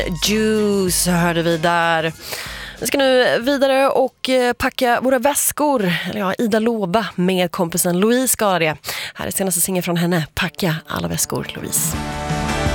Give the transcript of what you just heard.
Juice hörde vi där. Vi ska nu vidare och packa våra väskor. Eller ja, Ida Låba med kompisen Louise ska det. Här är senaste singeln från henne. Packa alla väskor, Louise.